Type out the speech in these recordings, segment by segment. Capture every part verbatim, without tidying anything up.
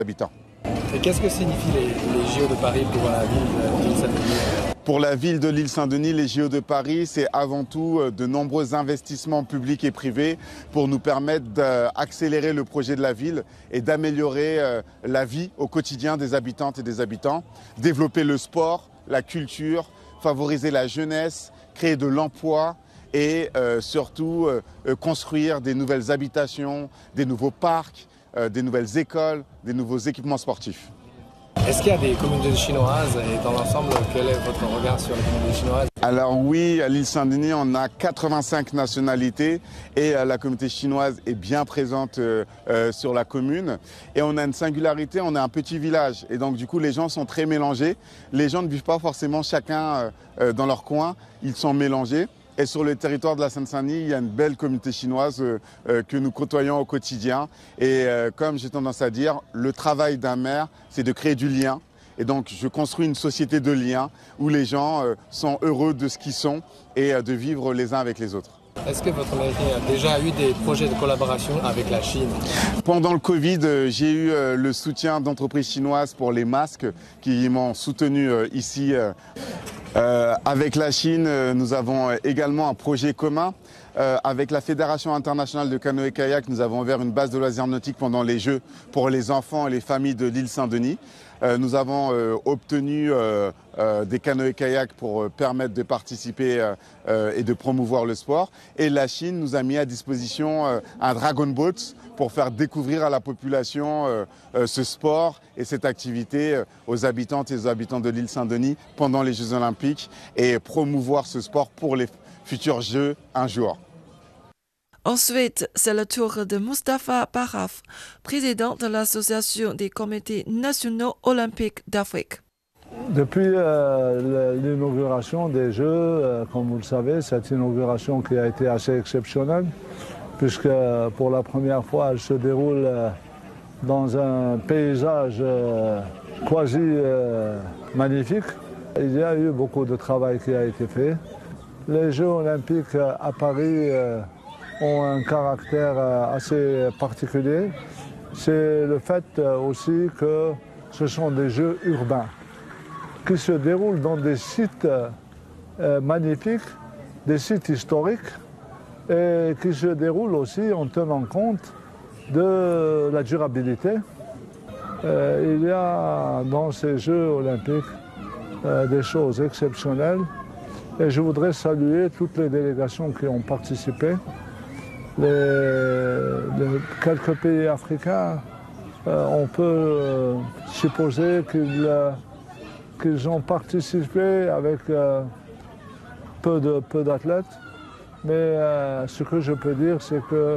habitants. Et qu'est-ce que signifient les, les J O de Paris pour la ville de l'île Saint-Denis? Pour la ville de l'île Saint-Denis, les J O de Paris, c'est avant tout de nombreux investissements publics et privés pour nous permettre d'accélérer le projet de la ville et d'améliorer la vie au quotidien des habitantes et des habitants, développer le sport, la culture, favoriser la jeunesse, créer de l'emploi et euh, surtout euh, construire des nouvelles habitations, des nouveaux parcs, euh, des nouvelles écoles, des nouveaux équipements sportifs. Est-ce qu'il y a des communautés chinoises et dans l'ensemble, quel est votre regard sur les communautés chinoises? Alors oui, à l'île Saint-Denis, on a quatre-vingt-cinq nationalités et euh, la communauté chinoise est bien présente euh, euh, sur la commune. Et on a une singularité, on est un petit village et donc du coup les gens sont très mélangés. Les gens ne vivent pas forcément chacun euh, dans leur coin, ils sont mélangés. Et sur le territoire de la Seine-Saint-Denis, il y a une belle communauté chinoise euh, euh, que nous côtoyons au quotidien. Et euh, comme j'ai tendance à dire, le travail d'un maire, c'est de créer du lien. Et donc, je construis une société de liens où les gens euh, sont heureux de ce qu'ils sont et euh, de vivre les uns avec les autres. Est-ce que votre mairie a déjà eu des projets de collaboration avec la Chine? Pendant le Covid, euh, j'ai eu euh, le soutien d'entreprises chinoises pour les masques qui m'ont soutenu euh, ici. Euh, Euh, avec la Chine, euh, nous avons également un projet commun. Euh, avec la Fédération internationale de canoë-kayak, nous avons ouvert une base de loisirs nautiques pendant les Jeux pour les enfants et les familles de l'île Saint-Denis. Euh, nous avons euh, obtenu euh, euh, des canoë-kayak pour euh, permettre de participer euh, euh, et de promouvoir le sport. Et la Chine nous a mis à disposition euh, un Dragon Boat pour faire découvrir à la population euh, euh, ce sport et cette activité euh, aux habitantes et aux habitants de l'île Saint-Denis pendant les Jeux Olympiques et promouvoir ce sport pour les futurs Jeux un jour. Ensuite, c'est le tour de Moustapha Baraf, président de l'Association des comités nationaux olympiques d'Afrique. Depuis euh, l'inauguration des Jeux, euh, comme vous le savez, cette inauguration qui a été assez exceptionnelle, puisque pour la première fois, elle se déroule euh, dans un paysage euh, quasi euh, magnifique. Il y a eu beaucoup de travail qui a été fait. Les Jeux olympiques à Paris euh, ont un caractère assez particulier. C'est le fait aussi que ce sont des jeux urbains qui se déroulent dans des sites magnifiques, des sites historiques et qui se déroulent aussi en tenant compte de la durabilité. Il y a dans ces Jeux olympiques des choses exceptionnelles et je voudrais saluer toutes les délégations qui ont participé. Les, les quelques pays africains, euh, on peut euh, supposer qu'ils euh, qu'ils ont participé avec euh, peu de, peu d'athlètes, mais euh, ce que je peux dire, c'est que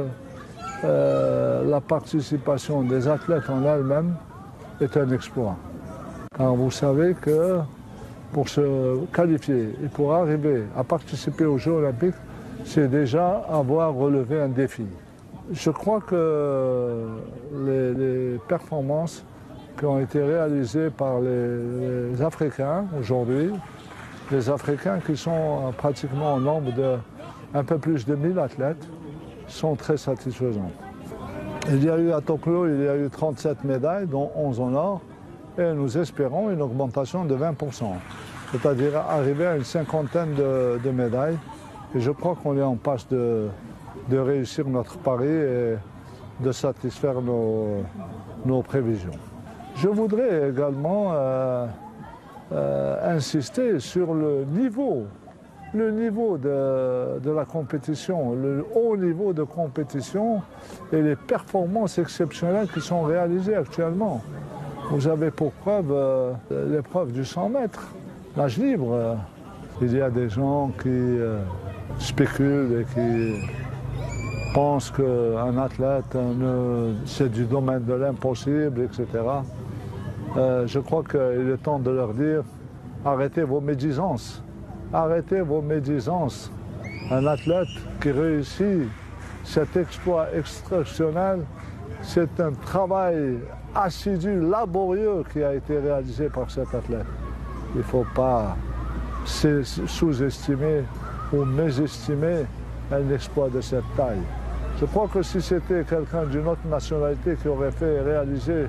euh, la participation des athlètes en elle-même est un exploit. Car vous savez que pour se qualifier et pour arriver à participer aux Jeux olympiques, c'est déjà avoir relevé un défi. Je crois que les, les performances qui ont été réalisées par les, les Africains aujourd'hui, les Africains qui sont pratiquement au nombre de un peu plus de mille athlètes, sont très satisfaisantes. Il y a eu à Tokyo, il y a eu trente-sept médailles, dont onze en or, et nous espérons une augmentation de vingt pour cent, c'est-à-dire arriver à une cinquantaine de, de médailles. Et je crois qu'on est en passe de, de réussir notre pari et de satisfaire nos, nos prévisions. Je voudrais également euh, euh, insister sur le niveau, le niveau de, de la compétition, le haut niveau de compétition et les performances exceptionnelles qui sont réalisées actuellement. Vous avez pour preuve euh, l'épreuve du cent mètres, nage libre. Euh, il y a des gens qui euh, spéculent et qui pensent qu'un athlète, c'est du domaine de l'impossible, et cetera. Euh, je crois qu'il est temps de leur dire, arrêtez vos médisances, arrêtez vos médisances. Un athlète qui réussit cet exploit exceptionnel, c'est un travail assidu, laborieux qui a été réalisé par cet athlète. Il ne faut pas sous-estimer ou mésestimer un exploit de cette taille. Je crois que si c'était quelqu'un d'une autre nationalité qui aurait fait réaliser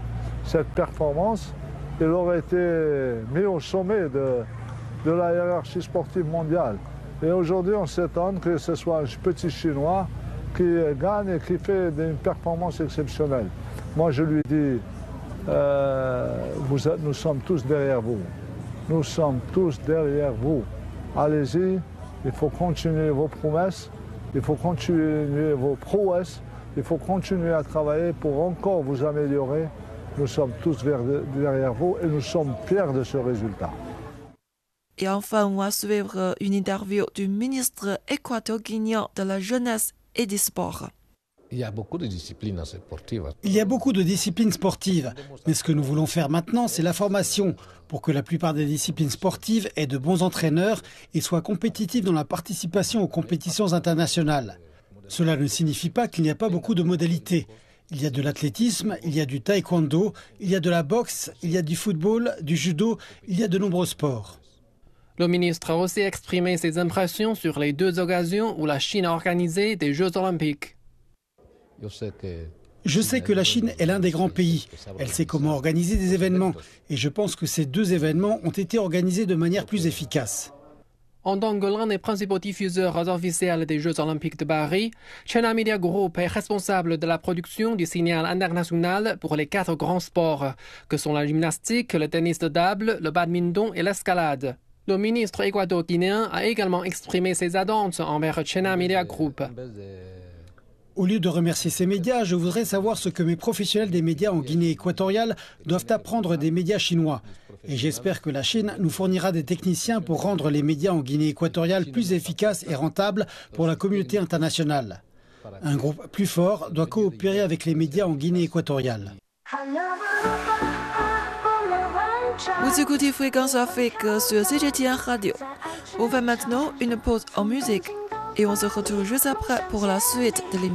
cette performance, il aurait été mis au sommet de, de la hiérarchie sportive mondiale. Et aujourd'hui, on s'étonne que ce soit un petit Chinois qui gagne et qui fait une performance exceptionnelle. Moi, je lui dis, euh, vous êtes, nous sommes tous derrière vous. Nous sommes tous derrière vous. Allez-y, il faut continuer vos promesses, il faut continuer vos prouesses, il faut continuer à travailler pour encore vous améliorer. Nous sommes tous derrière vous et nous sommes fiers de ce résultat. Et enfin, on va suivre une interview du ministre équato-guinéen de la jeunesse et des sports. Il y a beaucoup de disciplines sportives. Il y a beaucoup de disciplines sportives, mais ce que nous voulons faire maintenant, c'est la formation pour que la plupart des disciplines sportives aient de bons entraîneurs et soient compétitives dans la participation aux compétitions internationales. Cela ne signifie pas qu'il n'y a pas beaucoup de modalités. Il y a de l'athlétisme, il y a du taekwondo, il y a de la boxe, il y a du football, du judo, il y a de nombreux sports. Le ministre a aussi exprimé ses impressions sur les deux occasions où la Chine a organisé des Jeux olympiques. Je sais que la Chine est l'un des grands pays. Elle sait comment organiser des événements. Et je pense que ces deux événements ont été organisés de manière plus efficace. En tant que l'un des principaux diffuseurs officiels des Jeux olympiques de Paris, China Media Group est responsable de la production du signal international pour les quatre grands sports, que sont la gymnastique, le tennis de table, le badminton et l'escalade. Le ministre équato-guinéen a également exprimé ses attentes envers China Media Group. Au lieu de remercier ces médias, je voudrais savoir ce que mes professionnels des médias en Guinée équatoriale doivent apprendre des médias chinois. Et j'espère que la Chine nous fournira des techniciens pour rendre les médias en Guinée équatoriale plus efficaces et rentables pour la communauté internationale. Un groupe plus fort doit coopérer avec les médias en Guinée équatoriale. Vous écoutez Fréquence Afrique sur C G T N Radio. On fait maintenant une pause en musique et on se retrouve juste après pour la suite de l'émission.